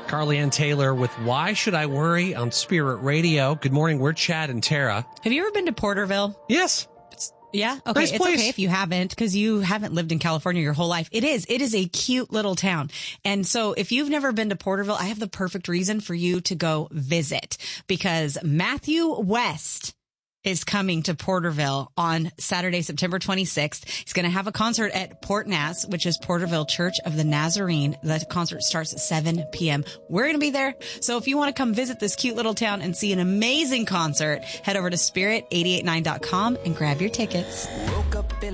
Carly Ann Taylor with Why Should I Worry on Spirit Radio. Good morning. We're Chad and Tara. Have you ever been to Porterville? Yes. Yeah. Okay. Nice it's place. Okay if you haven't, because you haven't lived in California your whole life. It is a cute little town. And so if you've never been to Porterville, I have the perfect reason for you to go visit, because Matthew West is coming to Porterville on Saturday, September 26th. He's going to have a concert at Port Nas, which is Porterville Church of the Nazarene. The concert starts at 7 p.m. We're going to be there. So if you want to come visit this cute little town and see an amazing concert, head over to spirit889.com and grab your tickets.